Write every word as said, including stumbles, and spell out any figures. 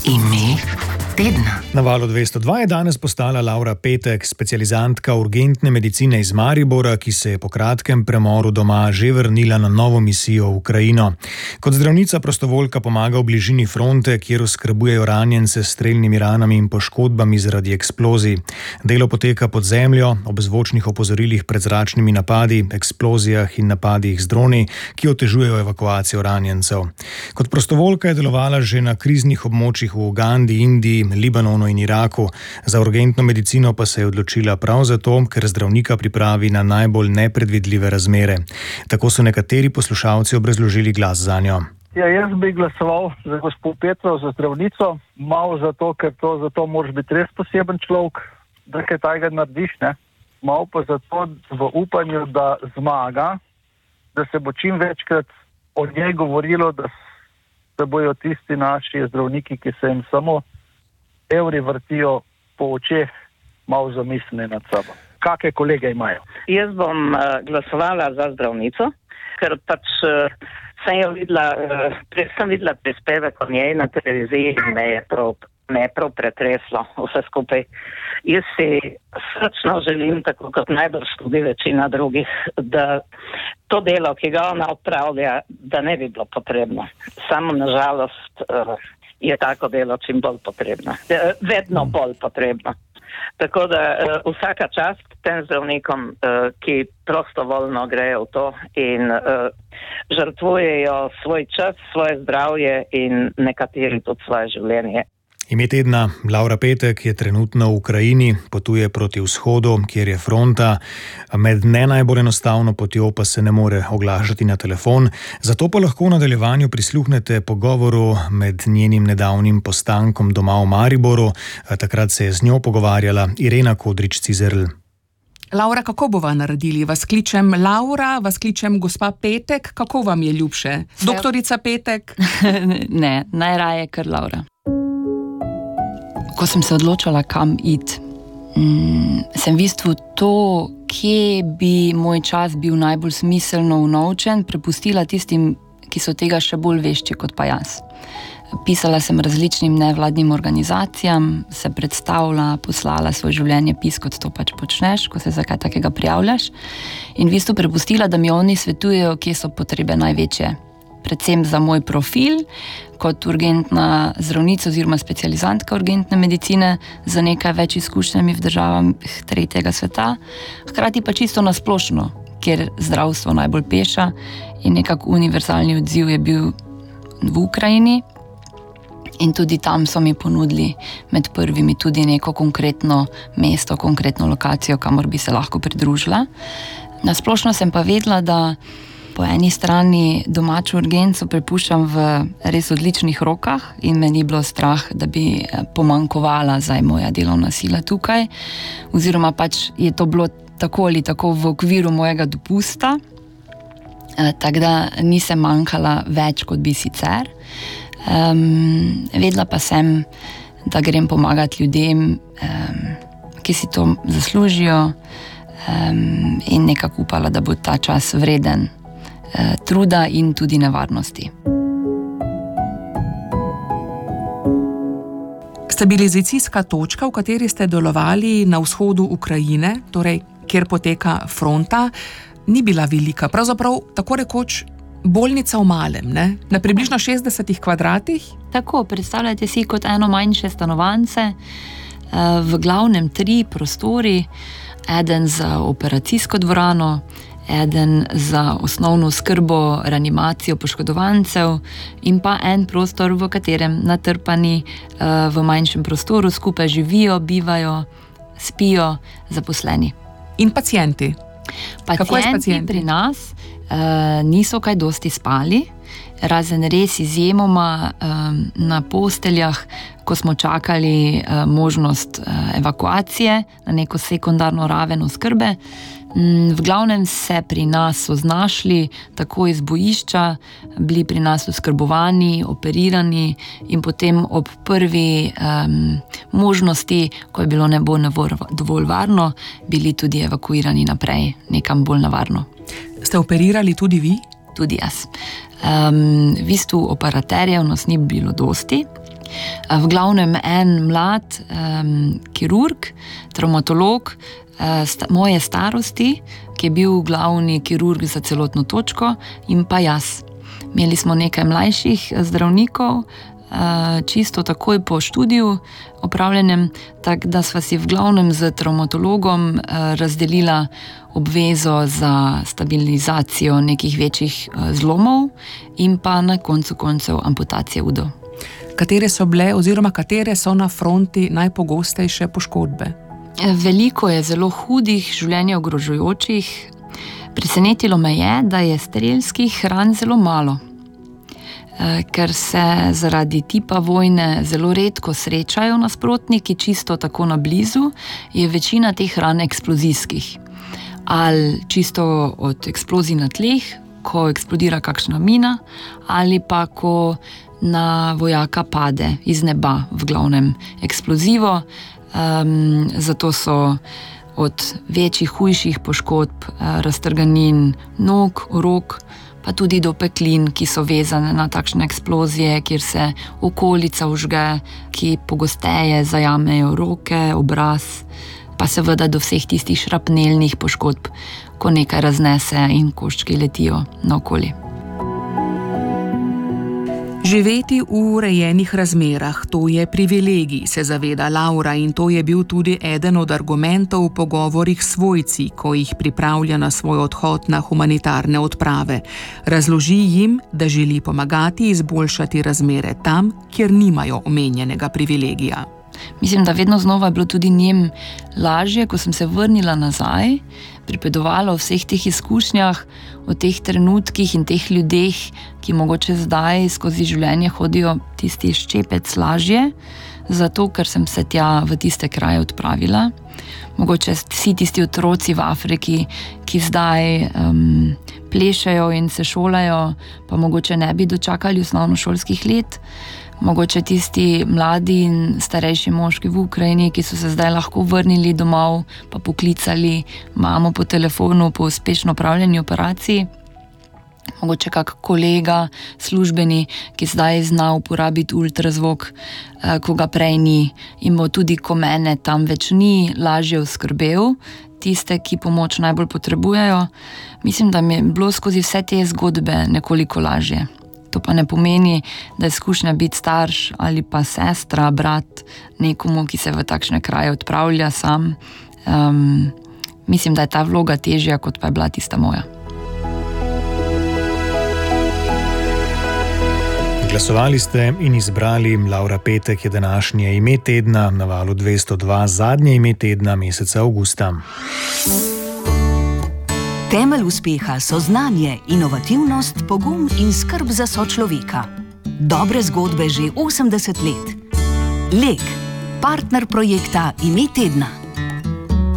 Ime tedna. Na Valu dvesto dva je danes postala Laura Petek, specializantka urgentne medicine iz Maribora, ki se je po kratkem premoru doma že vrnila na novo misijo v Ukrajino. Kot zdravnica prostovoljka pomaga v bližini fronte, kjer oskrbujejo ranjence s strelnimi ranami in poškodbami zaradi eksplozij. Delo poteka pod zemljo, ob zvočnih opozorilih pred zračnimi napadi, eksplozijah in napadih z droni, ki otežujejo evakuacijo ranjencev. Kot prostovoljka je delovala že na kriznih območjih v Ugandi, Indiji, Libanonu in Iraku. Za urgentno medicino pa se je odločila prav zato, ker zdravnika pripravi na najbolj nepredvidljive razmere. Tako so nekateri poslušalci obrazložili glas zanjo. Ja, jaz bi glasoval za gospod Petrov, za zdravnico, malo zato, ker to, zato moraš biti res poseben človek, da kaj tajega narediš, ne? Malo pa zato v upanju, da zmaga, da se bo čim večkrat o njej govorilo, da, da bojo tisti naši zdravniki, ki se jim samo evri vrtijo po očeh, malo zamisleni nad sabo. Kakšne kolege imajo? Jaz bom uh, glasovala za zdravnico, ker pač uh, sem jo videla, uh, pre, sem videla prispevek o njej na televiziji in me je prav, me je prav pretreslo vse skupaj. Jaz si srčno želim, tako kot najbrž tudi večina drugih, da to delo, ki ga ona opravlja, da ne bi bilo potrebno. Samo nažalost uh, je tako delo čim bolj potrebno. Vedno bolj potrebno. Tako da uh, vsaka čast tem zdravnikom, uh, ki prostovoljno grejo v to in uh, žrtvujejo svoj čas, svoje zdravje in nekateri tudi svoje življenje. Ime tedna Laura Petek je trenutno v Ukrajini, potuje proti vzhodu, kjer je fronta. Med ne najbolj enostavno potjo pa se ne more oglašati na telefon, zato pa lahko v nadaljevanju prisluhnete pogovoru med njenim nedavnim postankom doma v Mariboru. Takrat se je z njo pogovarjala Irena Kodrič-Cizerl. Laura, kako bova naredili? Vas kličem Laura, vas kličem gospa Petek, kako vam je ljubše? Doktorica Petek? Ne, najraje kar Laura. Ko sem se odločila, kam iti, mm, sem v bistvu to, kje bi moj čas bil najbolj smiselno unovčen, prepustila tistim, ki so tega še bolj vešči kot pa jaz. Pisala sem različnim nevladnim organizacijam, se predstavila, poslala svoj življenjepis, kot to pač počneš, ko se za kaj takega prijavljaš, in v bistvu prepustila, da mi oni svetujejo, kje so potrebe največje. Predvsem za moj profil, kot urgentna zdravnica oziroma specializantka urgentne medicine za nekaj več izkušnjami v državah tretjega sveta, hkrati pa čisto nasplošno, kjer zdravstvo najbolj peša in nekako univerzalni odziv je bil v Ukrajini in tudi tam so mi ponudili med prvimi tudi neko konkretno mesto, konkretno lokacijo, kamor bi se lahko pridružila. Nasplošno sem pa vedela, da po eni strani domačo urgenco prepuščam v res odličnih rokah in me ni bilo strah, da bi pomanjkovala zdaj moja delovna sila tukaj, oziroma pač je to bilo tako ali tako v okviru mojega dopusta, tako da nisem manjkala več, kot bi sicer. Um, vedela pa sem, da grem pomagati ljudem, um, ki si to zaslužijo, um, in nekako upala, da bo ta čas vreden truda in tudi nevarnosti. Stabilizacijska točka, v kateri ste delovali na vzhodu Ukrajine, torej kjer poteka fronta, ni bila velika. Pravzaprav tako rekoč bolnica v malem, ne? Na približno šestdesetih kvadratih? Tako, predstavljajte si kot eno manjše stanovance, v glavnem tri prostori, eden za operacijsko dvorano, eden za osnovno skrbo, reanimacijo poškodovancev in pa en prostor, v katerem natrpani uh, v manjšem prostoru skupaj živijo, bivajo, spijo zaposleni. In pacienti? Pacienti, Kako je s pacienti? Pri nas uh, niso kaj dosti spali, razen res izjemoma um, na posteljah, ko smo čakali uh, možnost uh, evakuacije na neko sekundarno raven oskrbe. V glavnem se pri nas so znašli tako iz bojišča, bili pri nas oskrbovani, operirani in potem ob prvi um, možnosti, ko je bilo ne bo dovolj varno, bili tudi evakuirani naprej, nekam bolj navarno. Ste operirali tudi vi? Tudi jaz. Um, v bistvu operaterjev nas ni bilo dosti, V glavnem en mlad um, kirurg, travmatolog uh, sta, moje starosti, ki je bil glavni kirurg za celotno točko, in pa jaz. Imeli smo nekaj mlajših zdravnikov, uh, čisto takoj po študiju opravljenem, tako da sva si v glavnem z travmatologom uh, razdelila obvezo za stabilizacijo nekih večjih uh, zlomov in pa na koncu koncev amputacije udov. Katere so bile oziroma katere so na fronti najpogostejše poškodbe? Veliko je zelo hudih, življenje ogrožujočih. Presenetilo me je, da je strelskih ran zelo malo, ker se zaradi tipa vojne zelo redko srečajo nasprotniki, čisto tako na blizu, je večina teh ran eksplozijskih. Ali čisto od eksplozij na tleh, ko eksplodira kakšna mina, ali pa ko na vojaka pade iz neba, v glavnem eksplozivo. Um, zato so od večjih, hujših poškodb, raztrganin nog, rok, pa tudi do peklin, ki so vezane na takšne eksplozije, kjer se okolica užge, ki pogosteje zajamejo roke, obraz, pa seveda do vseh tistih šrapnelnih poškodb, ko nekaj raznese in koščki letijo naokoli. Živeti v urejenih razmerah, to je privilegij, se zaveda Laura, in to je bil tudi eden od argumentov v pogovorih s svojci, ko jih pripravlja na svoj odhod na humanitarne odprave. Razloži jim, da želi pomagati izboljšati razmere tam, kjer nimajo omenjenega privilegija. Mislim, da vedno znova je bilo tudi njem lažje, ko sem se vrnila nazaj, pripovedovala o vseh teh izkušnjah, o teh trenutkih in teh ljudeh, ki mogoče zdaj skozi življenje hodijo tisti ščepec lažje, zato ker sem se tja v tiste kraje odpravila. Mogoče vsi tisti otroci v Afriki, ki zdaj um, plešejo in se šolajo, pa mogoče ne bi dočakali osnovnošolskih let. Mogoče tisti mladi in starejši moški v Ukrajini, ki so se zdaj lahko vrnili domov, pa poklicali mamo po telefonu po uspešno opravljeni operaciji. Mogoče kak kolega, službeni, ki zdaj zna uporabiti ultrazvok, ko ga prej ni, in bo tudi, ko mene tam več ni, lažje oskrbel tiste, ki pomoč najbolj potrebujejo. Mislim, da mi je bilo skozi vse te zgodbe nekoliko lažje. To pa ne pomeni, da je izkušnja biti starš ali pa sestra, brat nekomu, ki se v takšne kraje odpravlja sam. Um, mislim, da je ta vloga težja, kot pa je bila tista moja. Glasovali ste in izbrali Laura Petek je današnje ime tedna, na valu dvesto dva zadnje ime tedna meseca avgusta. Temelj uspeha so znanje, inovativnost, pogum in skrb za sočloveka. Dobre zgodbe že osemdeset let. Lek, partner projekta Ime tedna.